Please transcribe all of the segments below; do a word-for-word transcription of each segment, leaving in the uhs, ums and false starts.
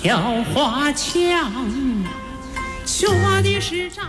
跳花枪，学的是仗。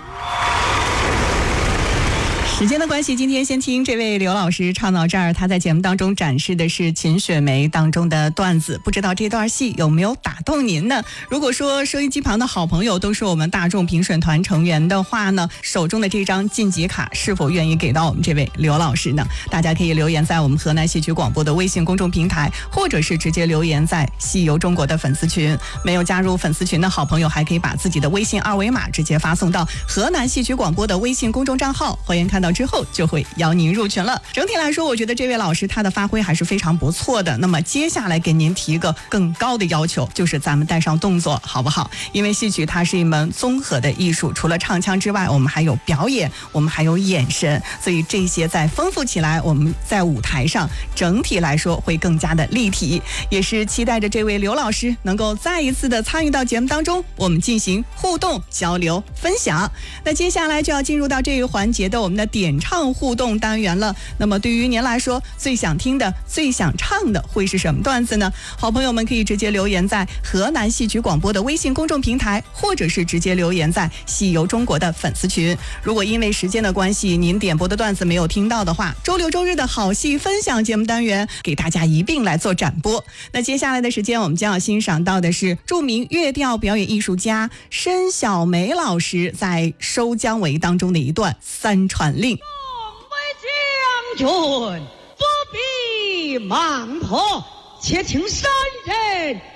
时间的关系，今天先听这位刘老师唱到这儿。他在节目当中展示的是秦雪梅当中的段子，不知道这段戏有没有打动您呢？如果说收音机旁的好朋友都是我们大众评审团成员的话呢，手中的这张晋级卡是否愿意给到我们这位刘老师呢？大家可以留言在我们河南戏曲广播的微信公众平台，或者是直接留言在戏游中国的粉丝群。没有加入粉丝群的好朋友，还可以把自己的微信二维码直接发送到河南戏曲广播的微信公众账号，欢迎看到之后就会邀您入群了。整体来说，我觉得这位老师他的发挥还是非常不错的。那么接下来给您提一个更高的要求，就是咱们带上动作好不好？因为戏曲它是一门综合的艺术，除了唱腔之外，我们还有表演，我们还有眼神，所以这些再丰富起来，我们在舞台上整体来说会更加的立体。也是期待着这位刘老师能够再一次的参与到节目当中，我们进行互动交流分享。那接下来就要进入到这一环节的我们的点唱互动单元了。那么对于您来说，最想听的最想唱的会是什么段子呢？好朋友们可以直接留言在河南戏曲广播的微信公众平台，或者是直接留言在戏游中国的粉丝群。如果因为时间的关系您点播的段子没有听到的话，周六周日的好戏分享节目单元给大家一并来做展播。那接下来的时间我们将要欣赏到的是著名乐调表演艺术家申小梅老师在《收姜维》当中的一段三传令。 将军不必忙迫，且听山人